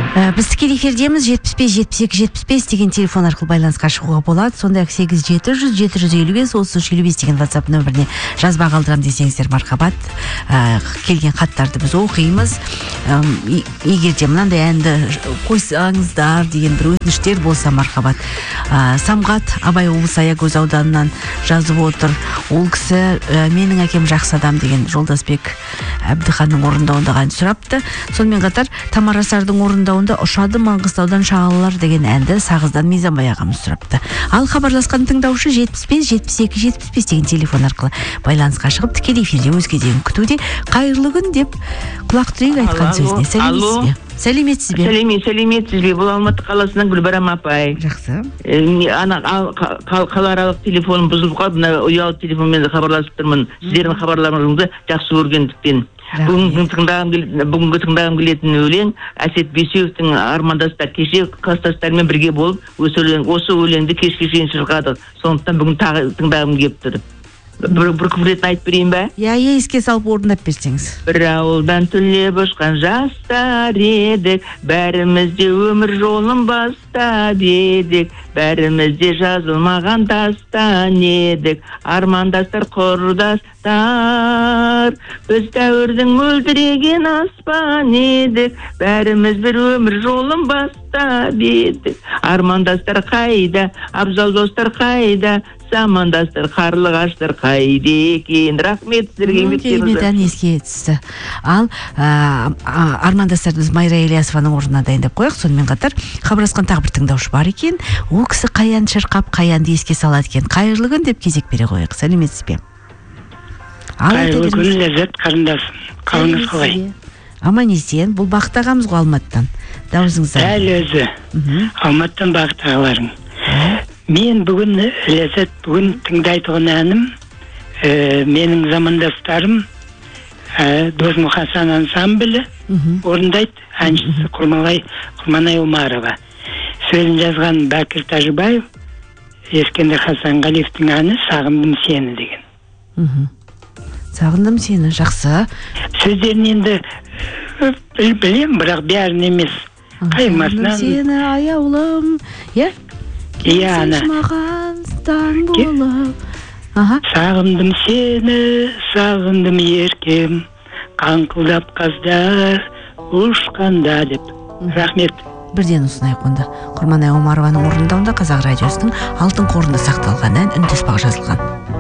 Біз тікелей эфирдеміз 75-72-75 деген телефон арқылы байланысқа шығуға болады. Сондай-ақ 87-755-33-55 деген WhatsApp нөміріне жазба қалдырам десеңіздер мархабат. Келген хаттарды біз оқимыз. Егер де мынандай әнді қойсаңыздар деген бір өтініштер болса мархабат. Самғат Абай облысы Аягөз ауданынан жазып отыр. Ол кісі менің әкем жақсы адам деген Жолдасбек Әбдіханның орындауында ән сұрапты. Сонымен қатар Тамара Сардың орындауында ұшады Маңғыстаудан шағалалар деген әнді Сағыздан Мизамбай ағамыз сұрапты. Ал хабарласқан тыңдаушы 75-72-75 деген телефон арқылы байланысқа шығып тікелей эфирде өзге деген күтуде. Қайырлы күн деп құлақ түрек айтқан сөзіне. Сәлеметсіз бе? Сәлеметсіз бе? Бұл Алматы қаласынан Гүлбарам апай. Жақсы. Қалааралық телефоным бұзылып қалды. Ұялы телефонмен хабарласып тұрмын. Сіздердің хабарларыңызды жақсы көргендіктен. Бүгінгі тыңдағым келетін өлең Әсет Бесеуовтің Армандастар. Кеше кластастармен бірге болып, осы өлеңді кешке шейін шырқадық. Сондықтан бүгін тыңдағым келіп тұр. Бір күпіретін айтып берейін бе? Еске салып орындап берсеңіз. Бір ауылдан түлеп ұшқан жастар едік, бәрімізде өмір жолын бастап едік, бәрімізде жазылмаған дастан едік, армандастар құрдастар. Біз дәуірдің мөлдіреген аспан едік, бәріміз бір өмір жолын бастап едік, армандастар қайда, абзал достар қайда, замандастар қарлығаштар қайда екен. Рахмет сіздерге. Керемет еске түсті. Ал армандастарымыз Майра Ильясованың орнына дайындап қояқ. Сонымен қатар хабарласқан тағы бір тыңдаушы бар екен. Ол кісі қаян шырқап, қаянды еске салады екен. Қайырлы күн деп кезек бере қояқ. Сәлеметсіз бе? Қайырлы күн, Ләззат қарындасым. Қалыңыз қалай? Аман есен. Бұл Бақыт ағамыз ғой Алматыдан. Дауысыңыз дәл өзі. Алматыдан Бақыт ағаларың. Мен бүгін, Ләззат, бүгін тыңдайтын әнім менің замандастарым Досмұхасан ансамблі орындайды. Әншісі Құрманай Омарова. Сөзін жазған Бәкір Тәжібаев, Ескендір Хасанғалиевтің әні Сағындым сені деген. Сағындым сені, жақсы. Сөздерін енді білем, бірақ бәрін емес. Қаймасынан. Сені аяулым, е? Ана. Сағындым сені, сағындым еркем, қаңқылдап қаздар ұшқанда деп. Рахмет. Бірден ұсынайық онда. Құрманай Омарованың орындауында Қазақ радиосының алтын қорында сақталған ән үнтеспақ жазылған.